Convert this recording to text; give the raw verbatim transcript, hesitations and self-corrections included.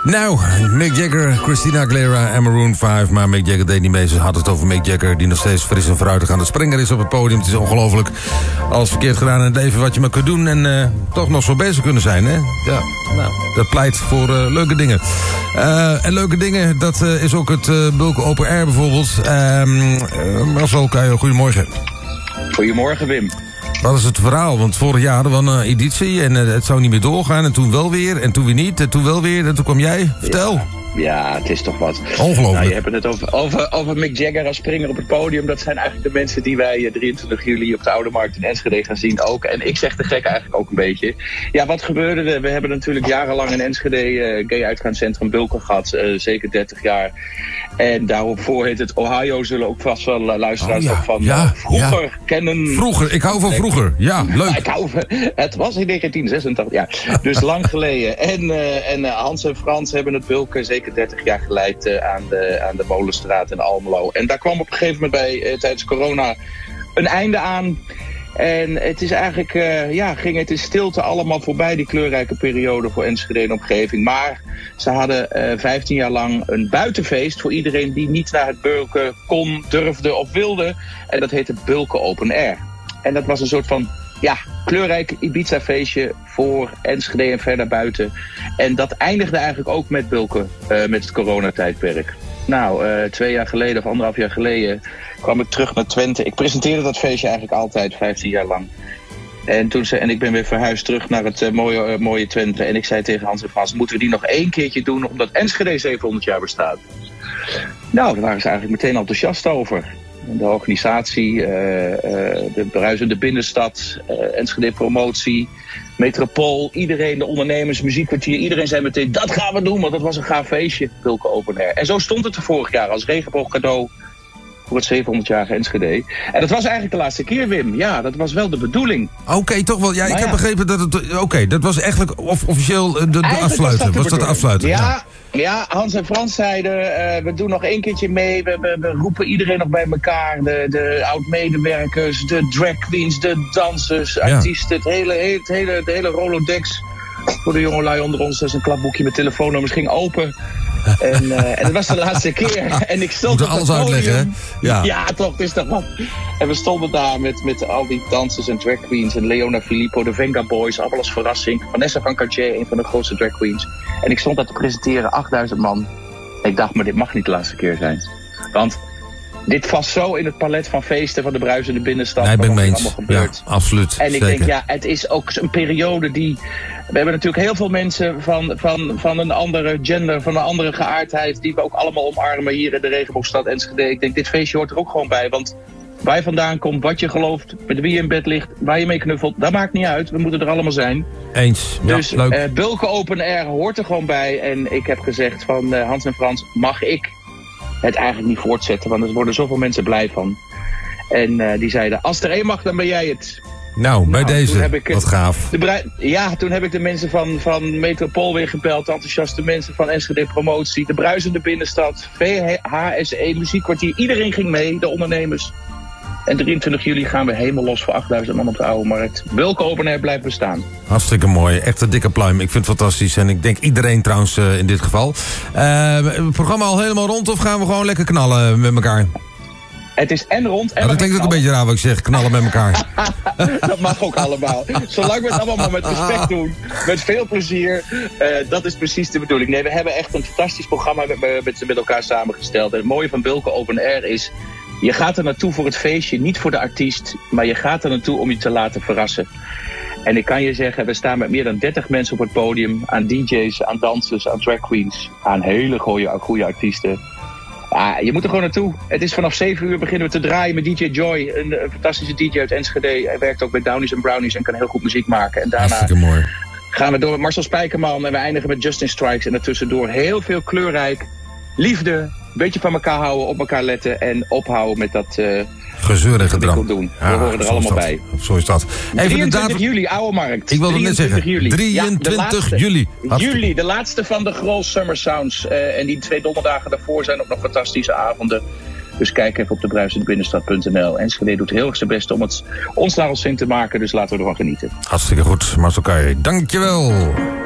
Nou, Mick Jagger, Christina Aguilera en Maroon vijf. Maar Mick Jagger deed niet mee. Ze had het over Mick Jagger, die nog steeds fris en fruitig aan de springer is op het podium. Het is ongelooflijk. Alles verkeerd gedaan in het leven wat je maar kunt doen. En uh, toch nog zo bezig kunnen zijn, hè? Ja, nou, dat pleit voor uh, leuke dingen. Uh, en leuke dingen, dat uh, is ook het uh, Bulken Open Air bijvoorbeeld. Uh, uh, Marcel Kuijer, goedemorgen. Goedemorgen, Wim. Wat is het verhaal? Want vorig jaar hadden we een editie en uh, het zou niet meer doorgaan. En toen wel weer, en toen weer niet, en toen wel weer. En toen kwam jij. Vertel. Ja. Ja, het is toch wat. Ongelooflijk. Nou, je hebt het over, over, over Mick Jagger als springer op het podium. Dat zijn eigenlijk de mensen die wij drieëntwintig juli op de Oude Markt in Enschede gaan zien ook. En ik zeg de gek eigenlijk ook een beetje. Ja, wat gebeurde er? We hebben natuurlijk jarenlang in Enschede uh, gay uitgaanscentrum Bulken gehad. Uh, zeker dertig jaar. En daarvoor heet het Ohio. Zullen ook vast wel uh, luisteraars oh, ja. van ja, uh, vroeger ja. kennen. Vroeger, ik hou van vroeger. Ja, leuk. Ik hou van, het was in negentien zesentachtig, ja. Dus lang geleden. En, uh, en uh, Hans en Frans hebben het Bulken zeker dertig jaar geleid uh, aan, de, aan de Molenstraat in Almelo. En daar kwam op een gegeven moment bij, uh, tijdens corona, een einde aan. En het is eigenlijk, uh, ja, ging het in stilte allemaal voorbij, die kleurrijke periode voor Enschede en omgeving. Maar ze hadden uh, vijftien jaar lang een buitenfeest voor iedereen die niet naar het Bulken kon, durfde of wilde. En dat heette Bulken Open Air. En dat was een soort van, ja, kleurrijk Ibiza-feestje voor Enschede en verder buiten. En dat eindigde eigenlijk ook met Bulken, uh, met het coronatijdperk. Nou, uh, twee jaar geleden of anderhalf jaar geleden kwam ik terug naar Twente. Ik presenteerde dat feestje eigenlijk altijd, vijftien jaar lang. En, toen ze, en ik ben weer verhuisd terug naar het uh, mooie, uh, mooie Twente. En ik zei tegen Hans en Frans, moeten we die nog één keertje doen, omdat Enschede zevenhonderd jaar bestaat? Nou, daar waren ze eigenlijk meteen enthousiast over. De organisatie, uh, uh, de bruisende binnenstad, uh, Enschede promotie, Metropool, iedereen, de ondernemers, muziekkwartier, iedereen zei meteen, dat gaan we doen, want dat was een gaaf feestje, Bulken Open Air. En zo stond het er vorig jaar als regenboogcadeau voor het zevenhonderdjarige Enschede. En dat was eigenlijk de laatste keer, Wim. Ja, dat was wel de bedoeling. Oké, okay, toch wel. Ja, ik maar heb ja. begrepen dat het... Oké, okay, dat was eigenlijk of, officieel de, de afsluiten. Was dat, was dat de afsluiten? Ja, ja. ja, Hans en Frans zeiden, uh, we doen nog één keertje mee. We, we, we roepen iedereen nog bij elkaar. De, de oud-medewerkers, de drag queens, de dansers, ja. artiesten. Het hele, het hele, de hele Rolodex. Voor de jongelui onder ons. Dus een klapboekje met telefoonnummers ging open. En, uh, en dat was de laatste keer. En ik stond Moet er alles uitleggen, hè? Ja. ja, toch, het is toch wat. En we stonden daar met, met al die dansers en drag queens. En Leona Filippo, de Venga Boys, allemaal als verrassing. Vanessa van Cartier, een van de grootste drag queens. En ik stond daar te presenteren, achtduizend man. En ik dacht, maar dit mag niet de laatste keer zijn. Want dit vast zo in het palet van feesten van de bruisende binnenstad. Nee, ben ik allemaal gebeurt. Ja, absoluut. En ik zeker. denk, ja, het is ook een periode die... We hebben natuurlijk heel veel mensen van, van, van een andere gender, van een andere geaardheid, die we ook allemaal omarmen hier in de regenboogstad Enschede. Ik denk, dit feestje hoort er ook gewoon bij, want waar je vandaan komt, wat je gelooft, met wie je in bed ligt, waar je mee knuffelt, dat maakt niet uit. We moeten er allemaal zijn. Eens. Ja, dus leuk. Uh, Bulken Open Air hoort er gewoon bij. En ik heb gezegd van uh, Hans en Frans, mag ik het eigenlijk niet voortzetten, want er worden zoveel mensen blij van. En uh, die zeiden, als er één mag, dan ben jij het. Nou, bij nou, deze, heb ik, wat gaaf. De brei- ja, toen heb ik de mensen van, van Metropool weer gebeld, enthousiaste mensen van Enschede Promotie, de bruisende binnenstad, V H S E, muziekkwartier, iedereen ging mee, de ondernemers. En drieëntwintig juli gaan we helemaal los voor achtduizend man op de Oude Markt. Bulken Open Air blijft bestaan. Hartstikke mooi, echt een dikke pluim. Ik vind het fantastisch en ik denk iedereen trouwens uh, in dit geval. Uh, het programma al helemaal rond of gaan we gewoon lekker knallen met elkaar? Het is en rond en... Nou, dat klinkt ook een beetje raar wat ik zeg, knallen met elkaar. Dat mag ook allemaal. Zolang we het allemaal maar met respect doen, met veel plezier, uh, dat is precies de bedoeling. Nee, we hebben echt een fantastisch programma met, met, met elkaar samengesteld. En het mooie van Bulken Open Air is, je gaat er naartoe voor het feestje, niet voor de artiest, maar je gaat er naartoe om je te laten verrassen. En ik kan je zeggen, we staan met meer dan dertig mensen op het podium, aan D J's, aan dansers, aan drag queens, aan hele goede, goede artiesten. Ja, je moet er gewoon naartoe. Het is vanaf zeven uur beginnen we te draaien met D J Joy. Een, een fantastische D J uit Enschede. Hij werkt ook bij Downies en Brownies en kan heel goed muziek maken. En daarna mooi. gaan we door met Marcel Spijkerman. En we eindigen met Justin Strikes. En daartussendoor heel veel kleurrijk. Liefde. Een beetje van elkaar houden. Op elkaar letten. En ophouden met dat... Uh, gezeur en gedram. Doen. We ja, horen er allemaal bij. Zo is dat. Even drieëntwintig juli, Oude Markt. Ik wilde het net zeggen. Juli. drieëntwintig ja, laatste, juli. Juli, de laatste van de Grohl Summer Sounds. Uh, en die twee donderdagen daarvoor zijn ook nog fantastische avonden. Dus kijk even op de bruisende binnenstad punt n l. Enschede doet heel erg zijn best om het ons naar ons zin te maken. Dus laten we ervan genieten. Hartstikke goed. Marcel Kuijer, dankjewel.